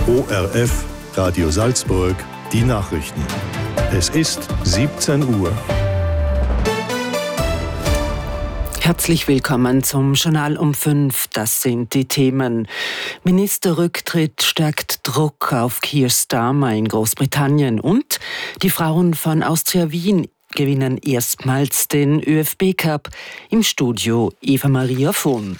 ORF, Radio Salzburg, die Nachrichten. Es ist 17 Uhr. Herzlich willkommen zum Journal um 5. Das sind die Themen. Ministerrücktritt stärkt Druck auf Keir Starmer in Großbritannien und die Frauen von Austria Wien gewinnen erstmals den ÖFB Cup. Im Studio Eva Maria Vohn.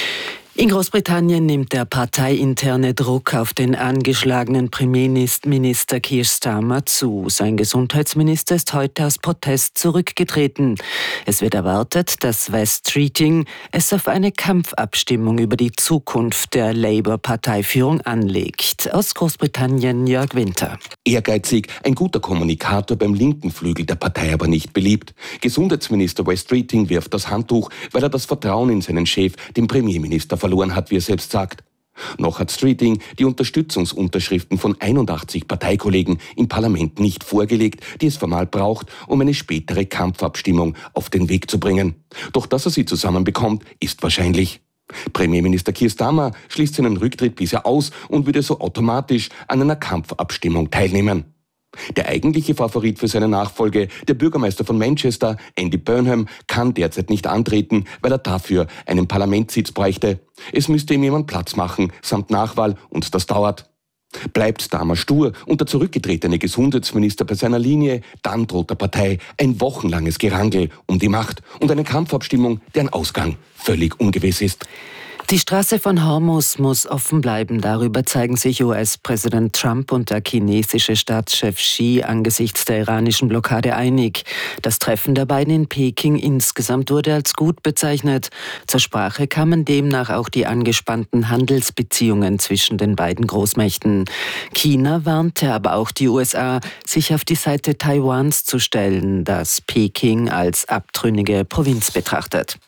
In Großbritannien nimmt der parteiinterne Druck auf den angeschlagenen Premierminister Keir Starmer zu. Sein Gesundheitsminister ist heute aus Protest zurückgetreten. Es wird erwartet, dass West Streeting es auf eine Kampfabstimmung über die Zukunft der Labour-Parteiführung anlegt. Aus Großbritannien Jörg Winter. Ehrgeizig, ein guter Kommunikator, beim linken Flügel der Partei aber nicht beliebt. Gesundheitsminister West Streeting wirft das Handtuch, weil er das Vertrauen in seinen Chef, den Premierminister, verloren hat, wie er selbst sagt. Noch hat Streeting die Unterstützungsunterschriften von 81 Parteikollegen im Parlament nicht vorgelegt, die es formal braucht, um eine spätere Kampfabstimmung auf den Weg zu bringen. Doch dass er sie zusammenbekommt, ist wahrscheinlich. Premierminister Keir Starmer schließt seinen Rücktritt bisher aus und würde so automatisch an einer Kampfabstimmung teilnehmen. Der eigentliche Favorit für seine Nachfolge, der Bürgermeister von Manchester, Andy Burnham, kann derzeit nicht antreten, weil er dafür einen Parlamentssitz bräuchte. Es müsste ihm jemand Platz machen, samt Nachwahl, und das dauert. Bleibt Starmer stur und der zurückgetretene Gesundheitsminister bei seiner Linie, dann droht der Partei ein wochenlanges Gerangel um die Macht und eine Kampfabstimmung, deren Ausgang völlig ungewiss ist. Die Straße von Hormuz muss offen bleiben. Darüber zeigen sich US-Präsident Trump und der chinesische Staatschef Xi angesichts der iranischen Blockade einig. Das Treffen der beiden in Peking insgesamt wurde als gut bezeichnet. Zur Sprache kamen demnach auch die angespannten Handelsbeziehungen zwischen den beiden Großmächten. China warnte aber auch die USA, sich auf die Seite Taiwans zu stellen, das Peking als abtrünnige Provinz betrachtet.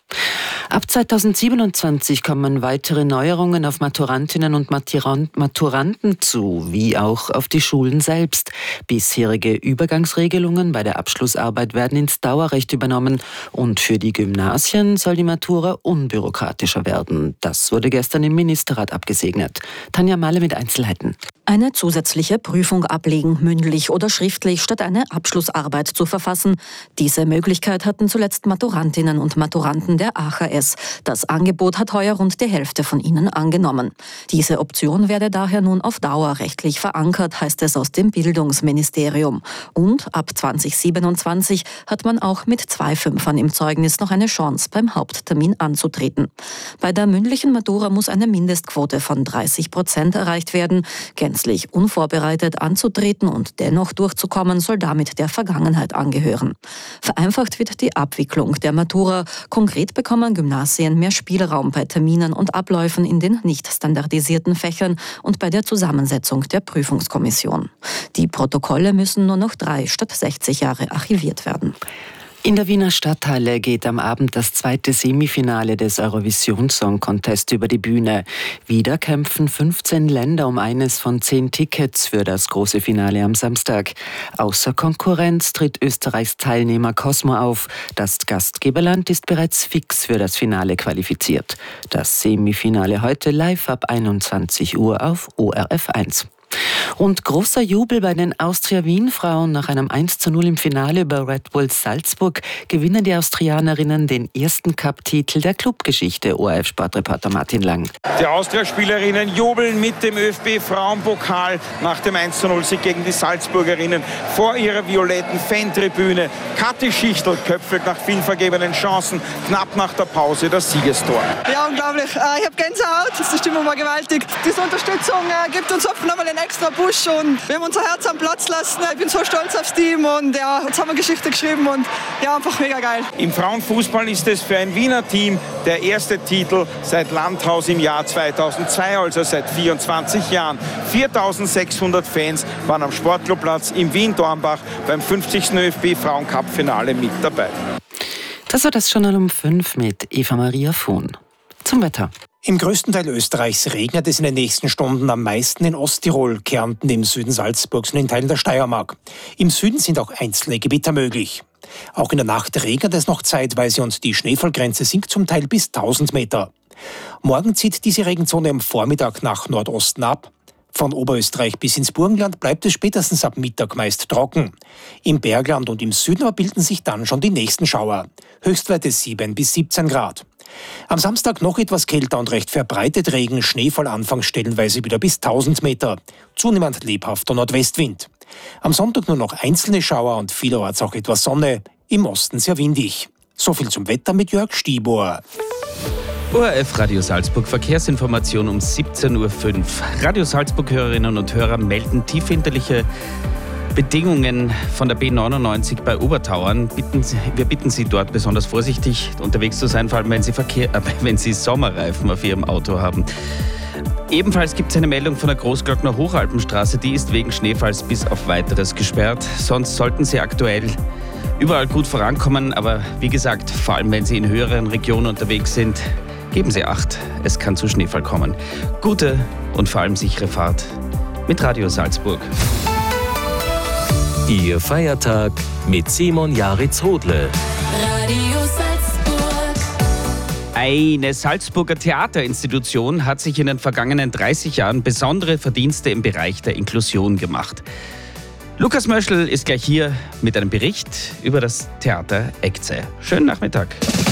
Ab 2027 kommen weitere Neuerungen auf Maturantinnen und Maturanten zu, wie auch auf die Schulen selbst. Bisherige Übergangsregelungen bei der Abschlussarbeit werden ins Dauerrecht übernommen und für die Gymnasien soll die Matura unbürokratischer werden. Das wurde gestern im Ministerrat abgesegnet. Tanja Mahle mit Einzelheiten. Eine zusätzliche Prüfung ablegen, mündlich oder schriftlich, statt eine Abschlussarbeit zu verfassen. Diese Möglichkeit hatten zuletzt Maturantinnen und Maturanten der AHS. Das Angebot hat heuer rund die Hälfte von ihnen angenommen. Diese Option werde daher nun auf Dauer rechtlich verankert, heißt es aus dem Bildungsministerium. Und ab 2027 hat man auch mit 2 Fünfern im Zeugnis noch eine Chance, beim Haupttermin anzutreten. Bei der mündlichen Matura muss eine Mindestquote von 30% erreicht werden. Gänzlich unvorbereitet anzutreten und dennoch durchzukommen, soll damit der Vergangenheit angehören. Vereinfacht wird die Abwicklung der Matura. Konkret bekommen Gymnasien mehr Spielraum bei Terminen und Abläufen in den nicht standardisierten Fächern und bei der Zusammensetzung der Prüfungskommission. Die Protokolle müssen nur noch 3 statt 60 Jahre archiviert werden. In der Wiener Stadthalle geht am Abend das 2. Semifinale des Eurovision Song Contest über die Bühne. Wieder kämpfen 15 Länder um eines von 10 Tickets für das große Finale am Samstag. Außer Konkurrenz tritt Österreichs Teilnehmer Cosmo auf. Das Gastgeberland ist bereits fix für das Finale qualifiziert. Das Semifinale heute live ab 21 Uhr auf ORF 1. Und großer Jubel bei den Austria Wien-Frauen. Nach einem 1:0 im Finale über Red Bull Salzburg gewinnen die Austrianerinnen den ersten Cup-Titel der Clubgeschichte. ORF-Sportreporter Martin Lang. Die Austria-Spielerinnen jubeln mit dem ÖFB-Frauenpokal nach dem 1:0-Sieg gegen die Salzburgerinnen vor ihrer violetten Fantribüne. Kathi Schichtel köpfelt nach vielen vergebenen Chancen knapp nach der Pause das Siegestor. Ja, unglaublich. Ich habe Gänsehaut. Die Stimmung war gewaltig. Diese Unterstützung gibt uns oft nochmal einen extra Push und wir haben unser Herz am Platz lassen. Ich bin so stolz aufs Team und ja, jetzt haben wir Geschichte geschrieben und ja, einfach mega geil. Im Frauenfußball ist es für ein Wiener Team der erste Titel seit Landhaus im Jahr 2002, also seit 24 Jahren. 4.600 Fans waren am Sportclubplatz in Wien-Dornbach beim 50. ÖFB-Frauencup-Finale mit dabei. Das war das Journal um 5 mit Eva Maria Vohn. Zum Wetter. Im größten Teil Österreichs regnet es in den nächsten Stunden am meisten in Osttirol, Kärnten, im Süden Salzburgs und in Teilen der Steiermark. Im Süden sind auch einzelne Gewitter möglich. Auch in der Nacht regnet es noch zeitweise und die Schneefallgrenze sinkt zum Teil bis 1000 Meter. Morgen zieht diese Regenzone am Vormittag nach Nordosten ab. Von Oberösterreich bis ins Burgenland bleibt es spätestens ab Mittag meist trocken. Im Bergland und im Süden aber bilden sich dann schon die nächsten Schauer. Höchstwerte 7 bis 17 Grad. Am Samstag noch etwas kälter und recht verbreitet Regen, Schneefall anfangs stellenweise wieder bis 1000 Meter. Zunehmend lebhafter Nordwestwind. Am Sonntag nur noch einzelne Schauer und vielerorts auch etwas Sonne. Im Osten sehr windig. So viel zum Wetter mit Jörg Stibor. ORF Radio Salzburg, Verkehrsinformation um 17.05 Uhr. Radio Salzburg-Hörerinnen und Hörer melden tiefwinterliche Bedingungen von der B99 bei Obertauern. Wir bitten Sie dort besonders vorsichtig unterwegs zu sein, vor allem wenn Sie Sommerreifen auf Ihrem Auto haben. Ebenfalls gibt es eine Meldung von der Großglockner Hochalpenstraße, die ist wegen Schneefalls bis auf Weiteres gesperrt. Sonst sollten Sie aktuell überall gut vorankommen, aber wie gesagt, vor allem wenn Sie in höheren Regionen unterwegs sind, geben Sie Acht, es kann zu Schneefall kommen. Gute und vor allem sichere Fahrt mit Radio Salzburg. Ihr Feiertag mit Simon Jaritz-Hodle. Radio Salzburg. Eine Salzburger Theaterinstitution hat sich in den vergangenen 30 Jahren besondere Verdienste im Bereich der Inklusion gemacht. Lukas Möschel ist gleich hier mit einem Bericht über das Theater Ecce. Schönen Nachmittag.